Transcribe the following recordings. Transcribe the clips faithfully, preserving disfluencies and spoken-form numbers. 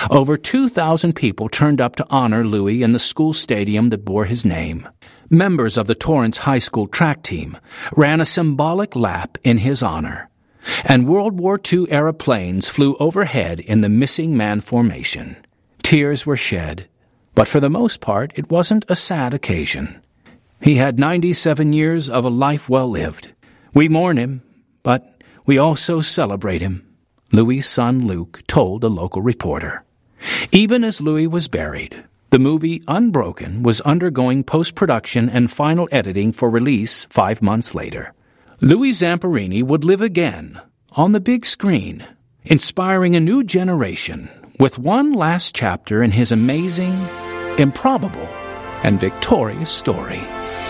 Over two thousand people turned up to honor Louis in the school stadium that bore his name. Members of the Torrance High School track team ran a symbolic lap in his honor, and World War Two-era planes flew overhead in the missing man formation. Tears were shed, but for the most part it wasn't a sad occasion. He had ninety-seven years of a life well lived. We mourn him, but we also celebrate him, Louis' son Luke told a local reporter. Even as Louis was buried, the movie Unbroken was undergoing post-production and final editing for release five months later. Louis Zamperini would live again on the big screen, inspiring a new generation with one last chapter in his amazing, improbable, and victorious story.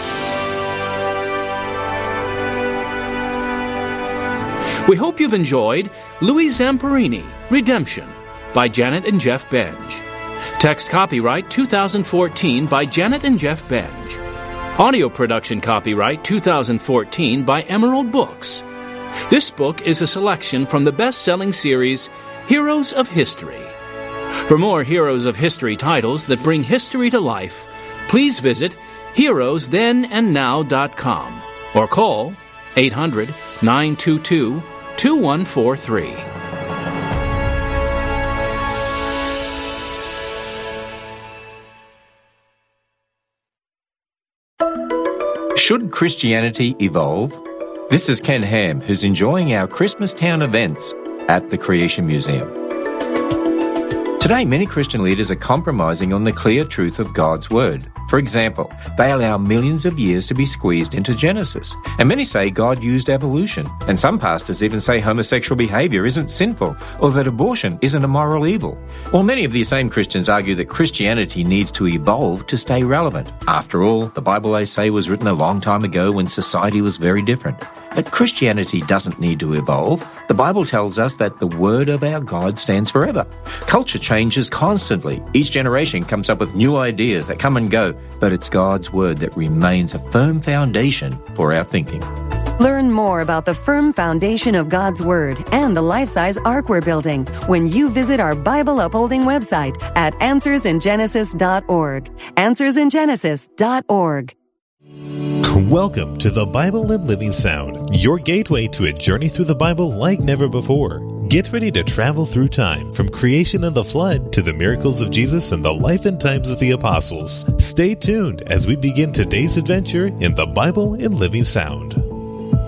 We hope you've enjoyed Louis Zamperini, Redemption, by Janet and Jeff Benge. Text copyright two thousand fourteen by Janet and Jeff Benge. Audio production copyright two thousand fourteen by Emerald Books. This book is a selection from the best-selling series Heroes of History. For more Heroes of History titles that bring history to life, please visit heroes then and now dot com or call eight hundred, nine two two, two one four three. Should Christianity evolve? This is Ken Ham, who's enjoying our Christmastown events at the Creation Museum. Today, many Christian leaders are compromising on the clear truth of God's Word. For example, they allow millions of years to be squeezed into Genesis. And many say God used evolution. And some pastors even say homosexual behavior isn't sinful, or that abortion isn't a moral evil. While many of these same Christians argue that Christianity needs to evolve to stay relevant. After all, the Bible, they say, was written a long time ago when society was very different. But Christianity doesn't need to evolve. The Bible tells us that the Word of our God stands forever. Culture changes constantly. Each generation comes up with new ideas that come and go, but it's God's Word that remains a firm foundation for our thinking. Learn more about the firm foundation of God's Word and the life-size ark we're building when you visit our Bible upholding website at answers in genesis dot org. answers in genesis dot org. Welcome to the Bible and Living Sound, your gateway to a journey through the Bible like never before. Get ready to travel through time, from creation and the flood to the miracles of Jesus and the life and times of the apostles. Stay tuned as we begin today's adventure in the Bible and Living Sound.